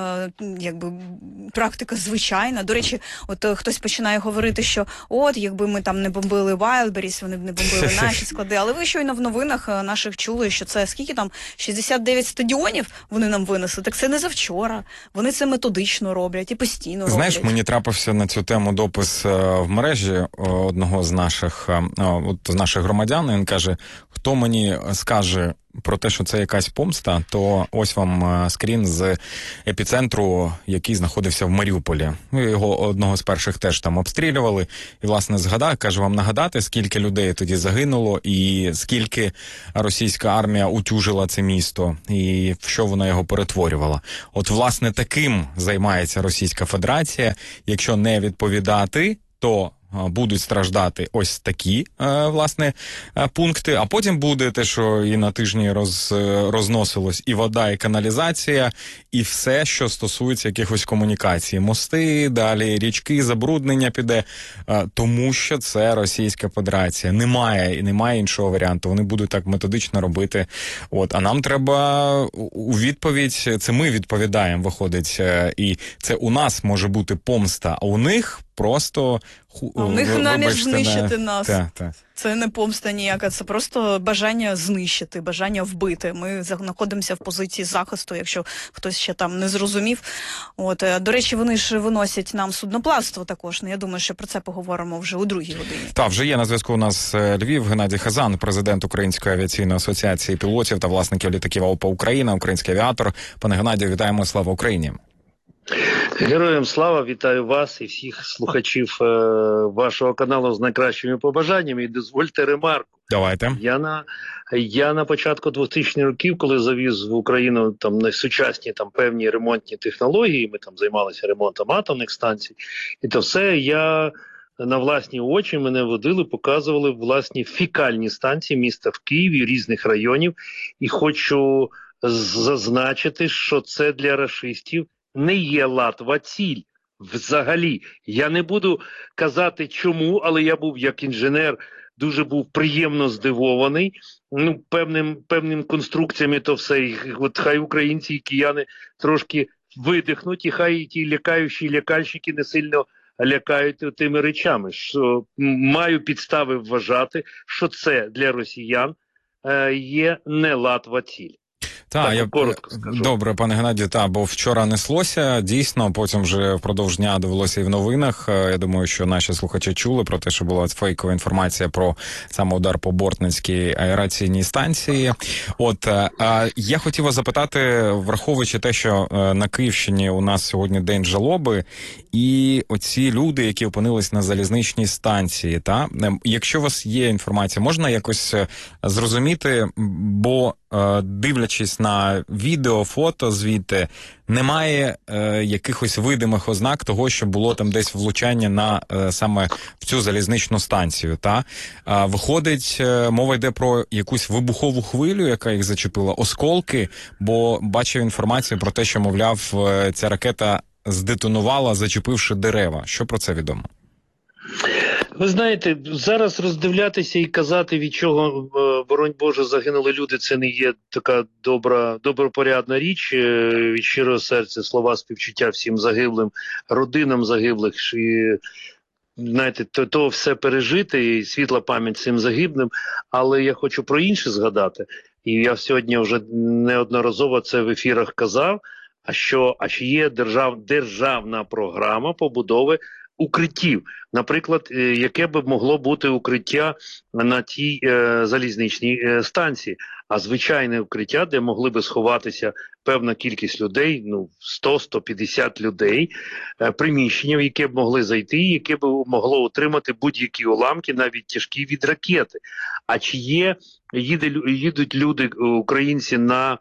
практика звичайна. До речі, от хтось починає говорити, що якби ми там не бомбили Wildberries, вони б не бомбили наші склади. Але ви щойно в новинах наших чули, що це скільки там 69 стадіонів вони нам винесли. Так це не завчора. Вони це методично роблять і постійно роблять. Знаєш, мені трапився на цю тему допис в мережі одного з наших громадян. Він каже, хто мені скаже про те, що це якась помста, то ось вам скрін з епіцентру, який знаходився в Маріуполі. Його одного з перших теж там обстрілювали. І, власне, кажу вам нагадати, скільки людей тоді загинуло і скільки російська армія утюжила це місто і в що вона його перетворювала. От, власне, таким займається Російська Федерація. Якщо не відповідати, то будуть страждати ось такі, власне, пункти, а потім буде те, що і на тижні розносилось, і вода, і каналізація, і все, що стосується якихось комунікацій. Мости, далі річки, забруднення піде, тому що це Російська Федерація. Немає іншого варіанту. Вони будуть так методично робити. А нам треба у відповідь, це ми відповідаємо, виходить, і це у нас може бути помста, а у них просто... У них намір знищити нас. Це не помста ніяка, це просто бажання знищити, бажання вбити. Ми знаходимося в позиції захисту, якщо хтось ще там не зрозумів. До речі, вони ж виносять нам судноплавство також. Я думаю, що про це поговоримо вже у другій годині. Так, вже є на зв'язку у нас Львів, Геннадій Хазан, президент Української авіаційної асоціації пілотів та власників літаків АОП «Україна», український авіатор. Пане Геннадію, вітаємо, слава Україні! Героям слава, вітаю вас і всіх слухачів вашого каналу з найкращими побажаннями. І дозвольте ремарку. Давайте. Я на початку 2000-х років, коли завіз в Україну там найсучасні певні ремонтні технології, ми там займалися ремонтом атомних станцій, і то все я на власні очі мене водили, показували власні фікальні станції міста в Києві, різних районів. І хочу зазначити, що це для рашистів не є латва ціль взагалі. Я не буду казати чому, але я був як інженер, дуже був приємно здивований певним конструкціями, то все. І хай українці і кияни трошки видихнуть, і хай ті лякаючі лякальщики не сильно лякають тими речами. Що маю підстави вважати, що це для росіян є не латва ціль. Я коротко скажу. Добре, пане Геннадію, бо вчора неслося, дійсно, потім вже впродовж дня довелося і в новинах. Я думаю, що наші слухачі чули про те, що була фейкова інформація про саме удар по Бортницькій аераційній станції. Я хотів вас запитати, враховуючи те, що на Київщині у нас сьогодні день жалоби, і оці люди, які опинились на залізничній станції, якщо у вас є інформація, можна якось зрозуміти, бо дивлячись на відео, фото звідти, немає якихось видимих ознак того, що було там десь влучання на саме в цю залізничну станцію. Виходить, мова йде про якусь вибухову хвилю, яка їх зачепила, осколки, бо бачив інформацію про те, що, мовляв, ця ракета здетонувала, зачепивши дерева. Що про це відомо? Ви знаєте, зараз роздивлятися і казати, від чого, боронь Боже, загинули люди, це не є така добропорядна річ. Від щирого серця слова співчуття всім загиблим, родинам загиблих. І, знаєте, то все пережити, і світла пам'ять цим загиблим. Але я хочу про інше згадати. І я сьогодні вже неодноразово це в ефірах казав, що є державна програма побудови укриттів. Наприклад, яке б могло бути укриття на тій залізничній станції, а звичайне укриття, де могли би сховатися певна кількість людей, 100-150 людей, приміщення, в яке б могли зайти, яке б могло утримати будь-які уламки, навіть тяжкі від ракети. А чи їдуть люди, українці, на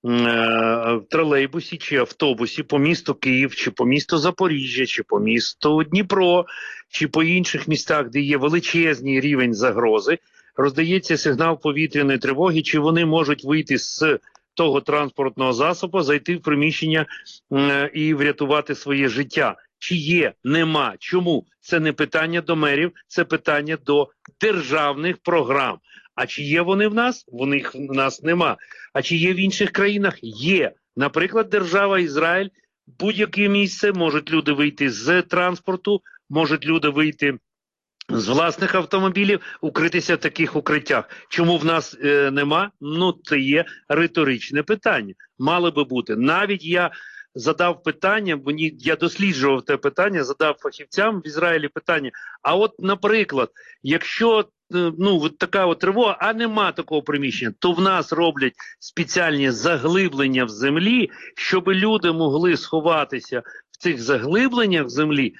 тролейбусі чи автобусі по місту Київ, чи по місту Запоріжжя, чи по місту Дніпро, чи по інших містах, де є величезний рівень загрози, роздається сигнал повітряної тривоги, чи вони можуть вийти з того транспортного засобу зайти в приміщення і врятувати своє життя. Чи є? Нема. Чому? Це не питання до мерів, це питання до державних програм. А чи є вони в нас? В нас нема. А чи є в інших країнах? Є. Наприклад, держава Ізраїль, будь-яке місце, можуть люди вийти з транспорту, можуть люди вийти з власних автомобілів, укритися в таких укриттях. Чому в нас нема? Ну, це є риторичне питання. Мало би бути. Навіть я задав питання, я досліджував те питання, задав фахівцям в Ізраїлі питання. А от, наприклад, якщо от така от тривога, а нема такого приміщення, то в нас роблять спеціальні заглиблення в землі, щоб люди могли сховатися в цих заглибленнях в землі,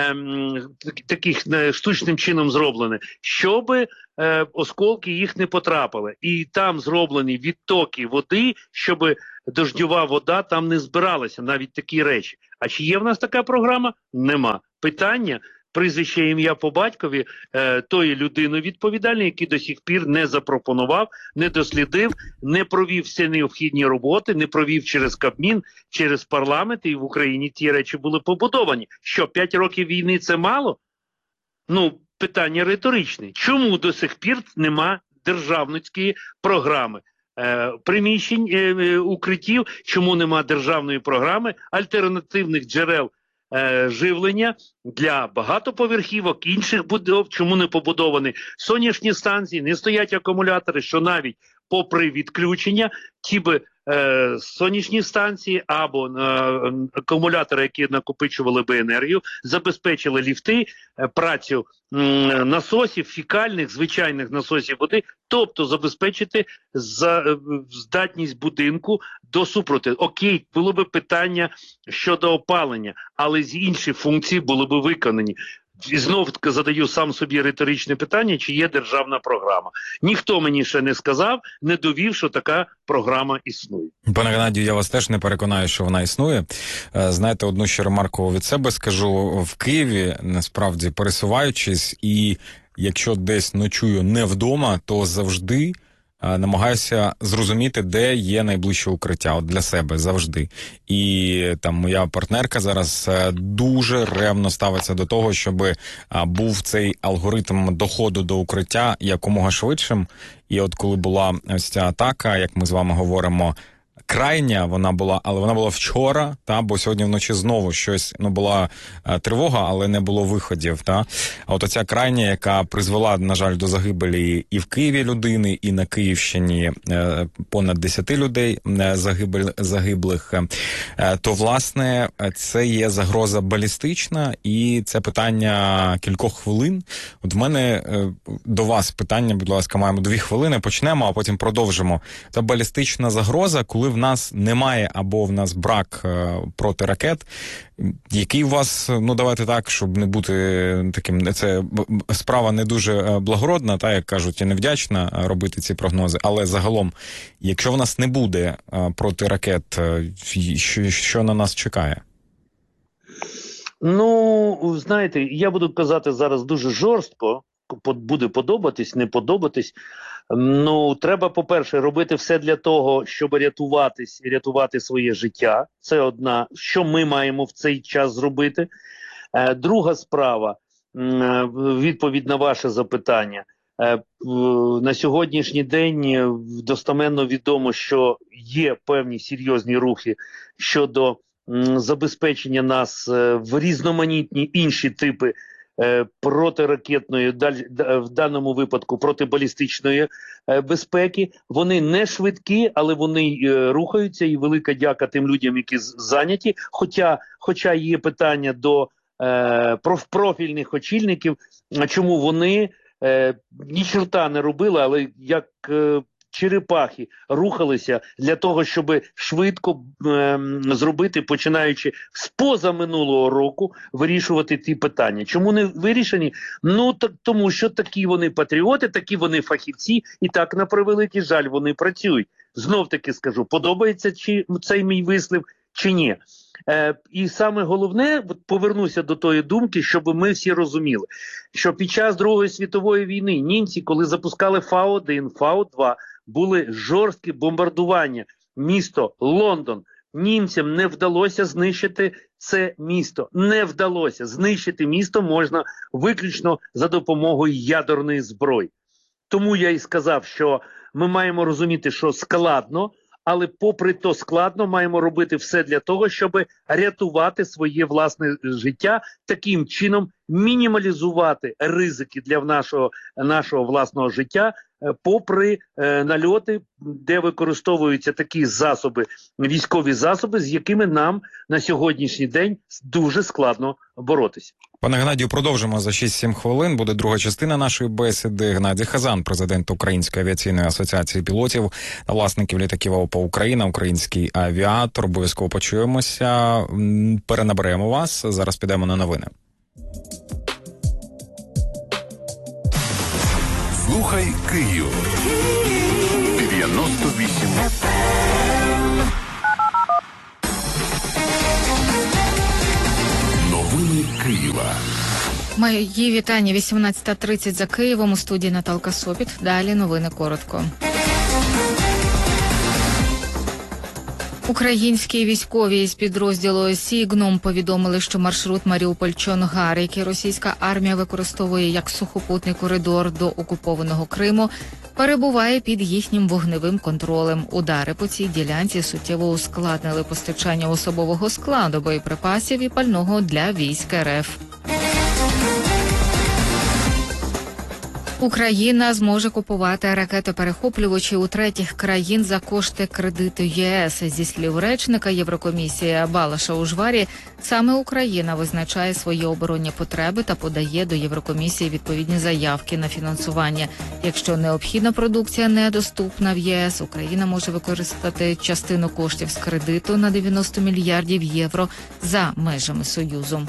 таких штучним чином зроблені, щоб осколки їх не потрапили. І там зроблені відтоки води, щоб дождьова вода там не збиралася, навіть такі речі. А чи є в нас така програма? Нема. Питання, прізвище, ім'я по батькові тої людини відповідальної, який до сих пір не запропонував, не дослідив, не провів всі необхідні роботи, не провів через Кабмін, через парламент, і в Україні ті речі були побудовані. Що, 5 років війни – це мало? Ну, питання риторичне. Чому до сих пір нема державницької програми? Приміщень, укриттів, чому нема державної програми, альтернативних джерел живлення для багатоповерхівок, інших будов, чому не побудовані сонячні станції, не стоять акумулятори, що навіть попри відключення, ті би сонячні станції або акумулятори, які накопичували би енергію, забезпечили ліфти, працю насосів, фекальних, звичайних насосів води, тобто забезпечити здатність будинку до супротиву. Окей, було б питання щодо опалення, але з інші функції були б виконані. І знов-таки задаю сам собі риторичне питання, чи є державна програма. Ніхто мені ще не сказав, не довів, що така програма існує. Пане Геннадію, я вас теж не переконаю, що вона існує. Знаєте, одну ще ремарку від себе скажу. В Києві, насправді, пересуваючись, і якщо десь ночую не вдома, то завжди намагаюся зрозуміти, де є найближче укриття, от для себе завжди. І там моя партнерка зараз дуже ревно ставиться до того, щоб був цей алгоритм доходу до укриття якомога швидшим. І от коли була ось ця атака, як ми з вами говоримо, крайня вона була, але вона була вчора, бо сьогодні вночі знову щось, була тривога, але не було виходів, А от оця крайня, яка призвела, на жаль, до загибелі і в Києві людини, і на Київщині понад 10 людей загиблих, то, власне, це є загроза балістична, і це питання кількох хвилин. От в мене до вас питання, будь ласка, маємо 2 хвилини, почнемо, а потім продовжимо. Та балістична загроза, коли в нас немає або в нас брак протиракет, який у вас, давайте так, щоб не бути таким, це справа не дуже благородна, як кажуть, і невдячна робити ці прогнози, але загалом, якщо в нас не буде протиракет, що на нас чекає? Знаєте, я буду казати зараз дуже жорстко, буде подобатись, не подобатись. Треба, по-перше, робити все для того, щоб рятуватись і рятувати своє життя. Це одна, що ми маємо в цей час зробити. Друга справа, відповідь на ваше запитання. На сьогоднішній день достеменно відомо, що є певні серйозні рухи щодо забезпечення нас в різноманітні інші типи протиракетної, в даному випадку протибалістичної безпеки. Вони не швидкі, але вони рухаються, і велика дяка тим людям, які зайняті. Хоча є питання до профільних очільників, чому вони ні чорта не робили, але як черепахи рухалися для того, щоб швидко зробити, починаючи з позаминулого року, вирішувати ті питання. Чому не вирішені? Тому що такі вони патріоти, такі вони фахівці, і так, на превеликий жаль, вони працюють. Знов-таки скажу, подобається цей мій вислів чи ні. І саме головне, повернуся до тої думки, щоб ми всі розуміли, що під час Другої світової війни німці, коли запускали Фау-1, Фау-2, були жорсткі бомбардування місто Лондон. Німцям не вдалося знищити це місто. Не вдалося. Знищити місто можна виключно за допомогою ядерної зброї. Тому я і сказав, що ми маємо розуміти, що складно, але попри то складно маємо робити все для того, щоб рятувати своє власне життя, таким чином мінімалізувати ризики для нашого власного життя, попри нальоти, де використовуються такі засоби, військові засоби, з якими нам на сьогоднішній день дуже складно боротися. Пане Геннадію, продовжимо за 6-7 хвилин. Буде друга частина нашої бесіди. Геннадій Хазан, президент Української авіаційної асоціації пілотів та власників літаків АОП «Україна», український авіатор. Обов'язково почуємося. Перенаберемо вас. Зараз підемо на новини. Слухай Київ. 98 Новини Києва. Мої вітання. 18:30 за Києвом. У студії Наталка Сопіт. Далі новини коротко. Українські військові з підрозділу «Сігнум» повідомили, що маршрут Маріуполь-Чонгар, який російська армія використовує як сухопутний коридор до окупованого Криму, перебуває під їхнім вогневим контролем. Удари по цій ділянці суттєво ускладнили постачання особового складу, боєприпасів і пального для військ РФ. Україна зможе купувати ракетоперехоплювачі у третіх країн за кошти кредиту ЄС. Зі слів речника Єврокомісії Балаша Ужварі, саме Україна визначає свої оборонні потреби та подає до Єврокомісії відповідні заявки на фінансування. Якщо необхідна продукція недоступна в ЄС, Україна може використати частину коштів з кредиту на 90 мільярдів євро за межами Союзу.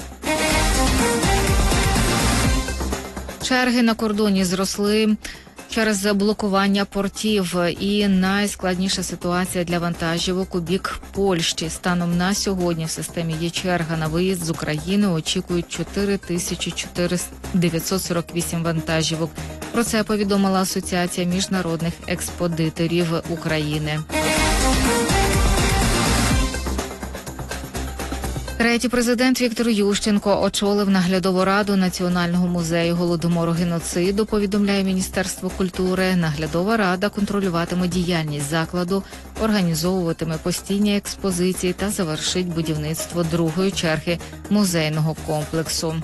Черги на кордоні зросли через блокування портів, і найскладніша ситуація для вантажівок у бік Польщі. Станом на сьогодні в системі є черга на виїзд з України. Очікують 4948 вантажівок. Про це повідомила Асоціація міжнародних експедиторів України. Третій президент Віктор Ющенко очолив наглядову раду Національного музею Голодомору-геноциду, повідомляє Міністерство культури. Наглядова рада контролюватиме діяльність закладу, організовуватиме постійні експозиції та завершить будівництво другої черги музейного комплексу.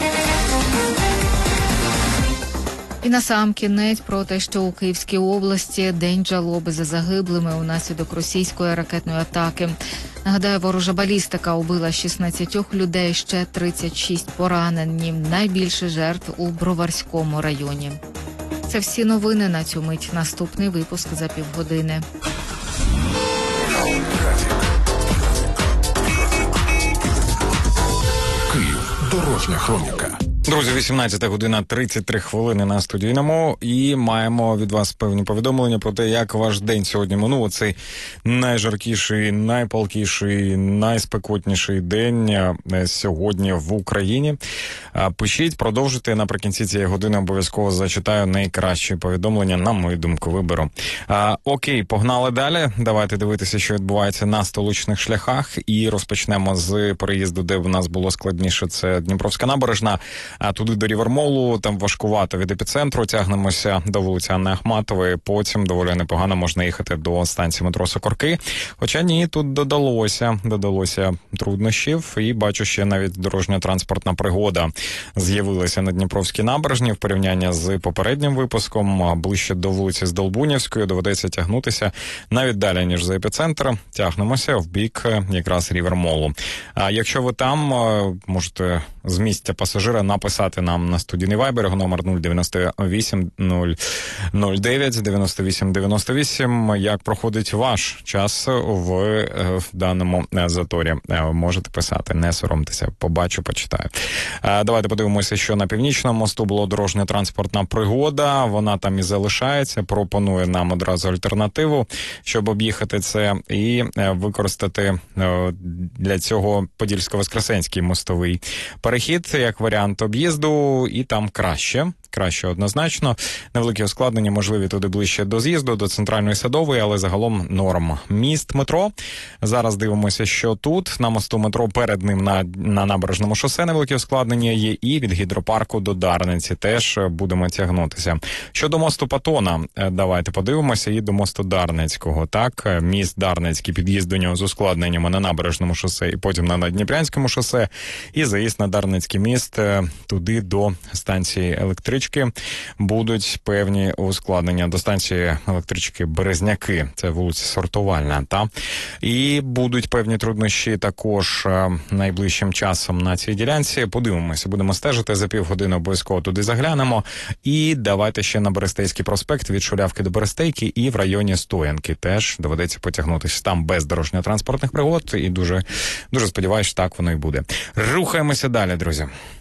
І насамкінець про те, що у Київській області день жалоби за загиблими унаслідок російської ракетної атаки. Нагадаю, ворожа балістика убила 16 людей, ще 36 поранені. Найбільше жертв у Броварському районі. Це всі новини на цю мить. Наступний випуск за півгодини. Київ. Дорожня хроніка. Друзі, 18:33 на студійному, і маємо від вас певні повідомлення про те, як ваш день сьогодні минув. Оцей найжаркіший, найпалкіший, найспекотніший день сьогодні в Україні. Пишіть, продовжуйте. Наприкінці цієї години обов'язково зачитаю найкращі повідомлення, на мою думку, виберу. Окей, погнали далі. Давайте дивитися, що відбувається на столичних шляхах. І розпочнемо з переїзду, де в нас було складніше. Це Дніпровська набережна. А туди до Рівермолу, там важкувато від епіцентру, тягнемося до вулиці Анни Ахматової, потім доволі непогано можна їхати до станції метро Сокорки. Хоча ні, тут додалося труднощів, і бачу, ще навіть дорожньо-транспортна пригода з'явилася на Дніпровській набережні в порівнянні з попереднім випуском. Ближче до вулиці Здолбунівської доведеться тягнутися навіть далі, ніж за епіцентр. Тягнемося в бік якраз Рівермолу. А якщо ви там, можете з місця пасажира написати нам на студійний вайбер, його номер 098 009 98 98. Як проходить ваш час в даному заторі? Можете писати, не соромтеся. Побачу, почитаю. Давайте подивимося, що на Північному мосту була дорожньо-транспортна пригода. Вона там і залишається. Пропонує нам одразу альтернативу, щоб об'їхати це і використати для цього Подільсько-Воскресенський мостовий перехід як варіант об'їзду, і там краще. краще однозначно. Невеликі ускладнення можливі туди ближче до з'їзду, до центральної Садової, але загалом норм. Міст метро. Зараз дивимося, що тут. На мосту метро перед ним на Набережному шосе невеликі ускладнення є, і від гідропарку до Дарниці теж будемо тягнутися. Щодо мосту Патона, давайте подивимося, і до мосту Дарницького. Так, міст Дарницький, під'їзд до нього з ускладненнями на Набережному шосе і потім на Наддніпрянському шосе, і заїзд на Дарницький міст туди до станції електрички будуть певні ускладнення. До станції електрички Березняки, це вулиця Сортувальна, та і будуть певні труднощі також найближчим часом на цій ділянці. Подивимося, будемо стежити, за півгодини обов'язково туди заглянемо. І давайте ще на Берестейський проспект від Шулявки до Берестейки і в районі Стоянки теж доведеться потягнутися. Там без дорожньо-транспортних пригод, і дуже сподіваюся, що так воно і буде. Рухаємося далі, друзі.